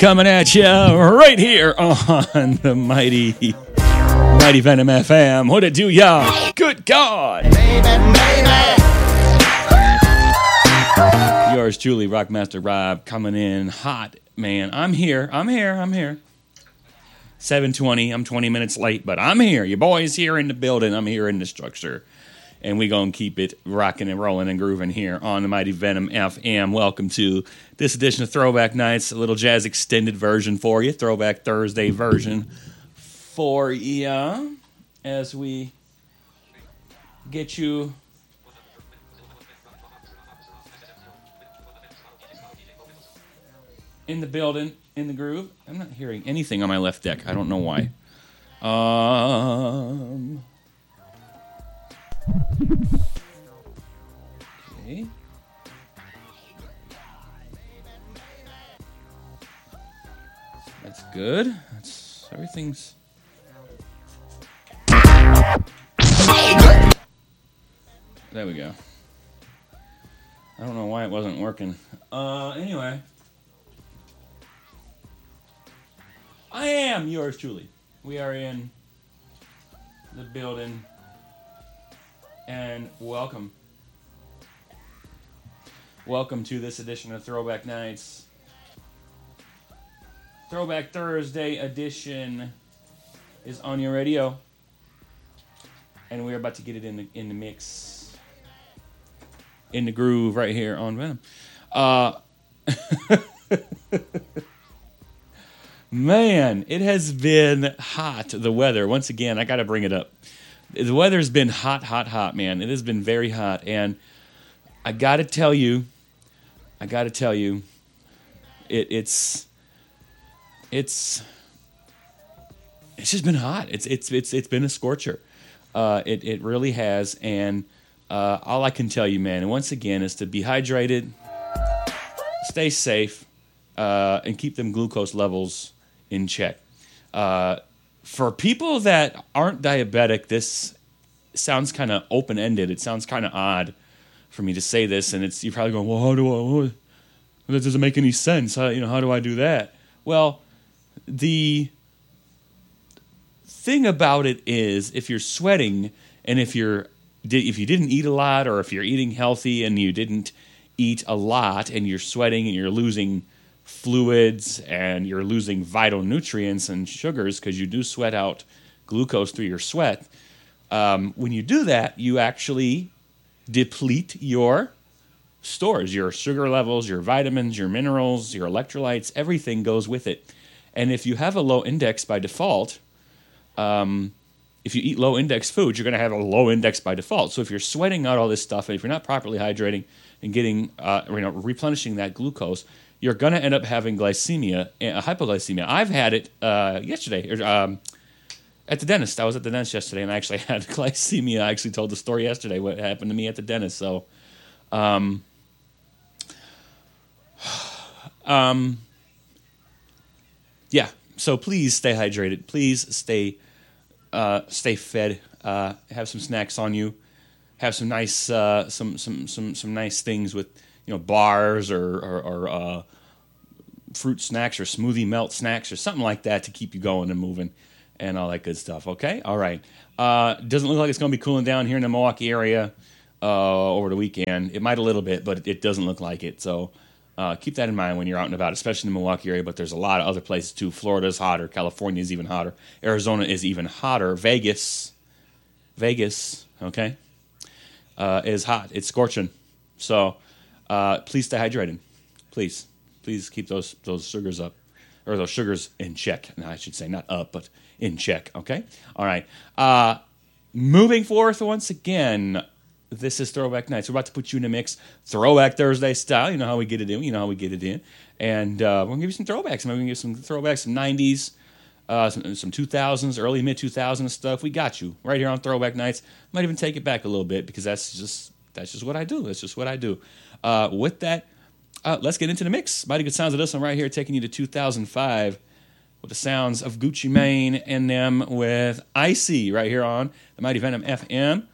Coming at you right here on the mighty Venom FM. What it do, y'all? Good God. Yours truly, Rockmaster Rob, coming in hot, man. I'm here. 7:20. I'm 20 minutes late, but I'm here. Your boy's here in the building. I'm here in the structure. And we going to keep it rocking and rolling and grooving here on the Mighty Venom FM. Welcome to this edition of Throwback Nights, a little jazz extended version for you, Throwback Thursday version for you, as we get you in the building, in the groove. I'm not hearing anything on my left deck. I don't know why. Okay. That's good. Everything's. There we go. I don't know why it wasn't working. Anyway. I am yours truly. We are in the building. And welcome. Welcome to this edition of Throwback Nights. Throwback Thursday edition is on your radio. And we're about to get it in the mix. In the groove right here on Venom. Man, it has been hot, the weather. Once again, I got to bring it up. The weather's been hot, man. It has been very hot. And I got to tell you, it's just been hot. It's been a scorcher. It really has. And all I can tell you, man, and once again, is to be hydrated, stay safe, and keep them glucose levels in check. For people that aren't diabetic, this sounds kind of open-ended. It sounds kind of odd for me to say this, and you're probably going, well, that doesn't make any sense. How do I do that? Well, the thing about it is, if you're sweating, and if you didn't eat a lot, or if you're eating healthy and you didn't eat a lot, and you're sweating and you're losing fluids and you're losing vital nutrients and sugars because you do sweat out glucose through your sweat. When you do that, you actually deplete your stores, your sugar levels, your vitamins, your minerals, your electrolytes, everything goes with it. And if you have a low index by default, if you eat low index foods, you're going to have a low index by default. So if you're sweating out all this stuff, and if you're not properly hydrating and getting, replenishing that glucose, you're going to end up having glycemia, hypoglycemia. I've had it yesterday at the dentist. I was at the dentist yesterday, and I actually had glycemia. I actually told the story yesterday, what happened to me at the dentist. So, yeah. So please stay hydrated. Please stay fed. Have some snacks on you. Have some nice some nice things with bars or fruit snacks or smoothie melt snacks or something like that to keep you going and moving and all that good stuff. Okay, all right. Doesn't look like it's going to be cooling down here in the Milwaukee area over the weekend. It might a little bit, but it doesn't look like it. So keep that in mind when you're out and about, especially in the Milwaukee area. But there's a lot of other places too. Florida's hotter. California is even hotter. Arizona is even hotter. Vegas, okay, is hot. It's scorching. So please stay hydrated. Please keep those sugars up, or those sugars in check. No, I should say not up, but in check. Okay. All right. Moving forth once again. This is Throwback Nights. We're about to put you in the mix, Throwback Thursday style. You know how we get it in. And we're going to give you some throwbacks. We're going to give you some throwbacks, some 90s, some 2000s, early, mid-2000s stuff. We got you right here on Throwback Nights. Might even take it back a little bit because that's just what I do. That's just what I do. With that, let's get into the mix. Mighty good sounds of this one right here, taking you to 2005 with the sounds of Gucci Mane and them with Icy right here on the Mighty Venom FM.